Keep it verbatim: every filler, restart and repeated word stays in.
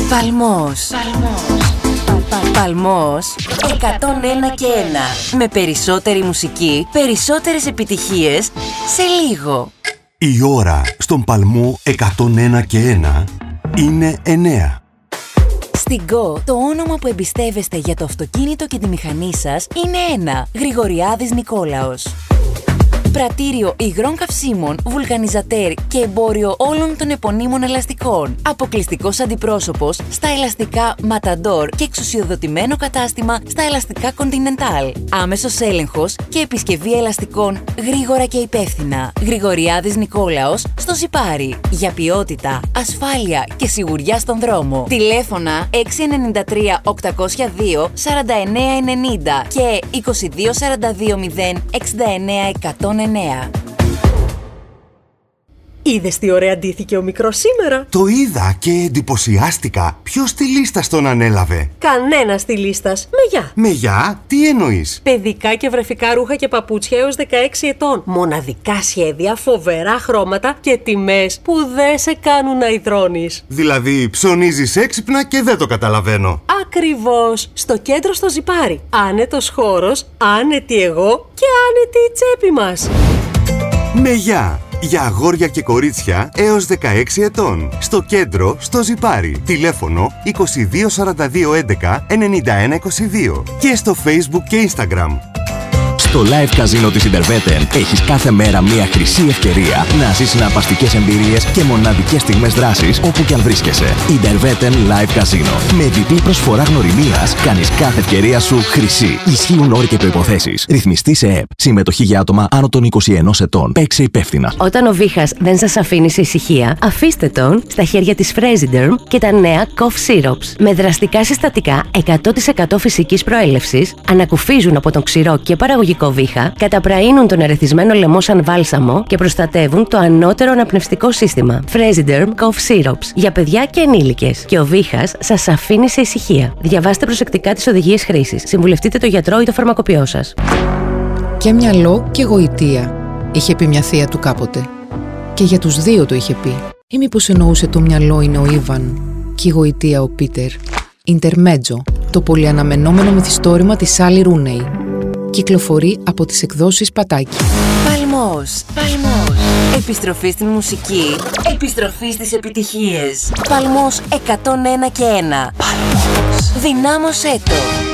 Παλμός. Παλμός. Παλμός εκατόν ένα και ένα. Με περισσότερη μουσική, περισσότερες επιτυχίες σε λίγο. Η ώρα στον Παλμό εκατόν ένα και ένα είναι εννέα. Στην Go, το όνομα που εμπιστεύεστε για το αυτοκίνητο και τη μηχανή σας είναι ένα. Γρηγοριάδης Νικόλαος. Πρατήριο υγρών καυσίμων, βουλκανιζατέρ και εμπόριο όλων των επωνύμων ελαστικών. Αποκλειστικός αντιπρόσωπος στα ελαστικά Matador και εξουσιοδοτημένο κατάστημα στα ελαστικά Continental. Άμεσος έλεγχος και επισκευή ελαστικών γρήγορα και υπεύθυνα. Γρηγοριάδης Νικόλαος στο Ζιπάρι. Για ποιότητα, ασφάλεια και σιγουριά στον δρόμο. Τηλέφωνα έξι εννιά τρία οκτακόσια δύο σαράντα εννέα ενενήντα και είκοσι δύο σαράντα δύο μηδέν εξήντα εννέα εκατόν εννέα. Είδες τι ωραία ντύθηκε ο μικρός σήμερα? Το είδα και εντυπωσιάστηκα. Ποιος στυλίστας τον ανέλαβε? Κανένα στυλίστας. Μεγιά. Μεγιά? Τι εννοείς? Παιδικά και βρεφικά ρούχα και παπούτσια έως δεκαέξι ετών. Μοναδικά σχέδια, φοβερά χρώματα και τιμές που δεν σε κάνουν να ιδρώνεις. Δηλαδή ψωνίζεις έξυπνα και δεν το καταλαβαίνω. Ακριβώς. Στο κέντρο στο Ζιπάρι. Άνετος χώρος, άνετη εγώ και άνετη η τσέπη μας. Μεγιά. Για αγόρια και κορίτσια έως δεκαέξι ετών. Στο κέντρο, στο Ζιπάρι. Τηλέφωνο είκοσι δύο σαράντα δύο έντεκα ενενήντα ένα είκοσι δύο. Και στο Facebook και Instagram. Στο live καζίνο της Interveten έχεις κάθε μέρα μια χρυσή ευκαιρία να ζεις συναρπαστικές εμπειρίες και μοναδικές στιγμές δράσης όπου κι αν βρίσκεσαι. Interveten Live Casino. Με διπλή προσφορά γνωριμίας κάνεις κάθε ευκαιρία σου χρυσή. Ισχύουν όροι και προϋποθέσεις. Ρυθμιστή σε ΕΠ. Συμμετοχή για άτομα άνω των είκοσι ενός ετών. Παίξε υπεύθυνα. Όταν ο βήχας δεν σας αφήνει σε ησυχία, αφήστε τον στα χέρια της Fresiderm και τα νέα Cough Syrups. Με δραστικά συστατικά εκατό τοις εκατό φυσικής προέλευσης, ανακουφίζουν από τον ξηρό και παραγωγικό βήχα, καταπραίνουν τον ερεθισμένο λαιμό σαν βάλσαμο και προστατεύουν το ανώτερο αναπνευστικό σύστημα. Fresiderm Cough Syrups για παιδιά και ενήλικες. Και ο βήχας σας αφήνει σε ησυχία. Διαβάστε προσεκτικά τις οδηγίες χρήσης. Συμβουλευτείτε τον γιατρό ή το φαρμακοποιό σας. Και μυαλό και γοητεία, είχε πει μια θεία του κάποτε. Και για τους δύο το είχε πει. Ή μήπως εννοούσε το μυαλό είναι ο Ήβαν και η γοητεία ο Πίτερ. Intermezzo, το πολυαναμενόμενο μυθιστόρημα της Σάλι Ρούνεϊ. Κυκλοφορεί από τις εκδόσεις Πατάκη. Παλμός. Παλμός. Επιστροφή στην μουσική. Επιστροφή στις επιτυχίες. Παλμός εκατόν ένα και ένα. Παλμός. Δυνάμωσέ το.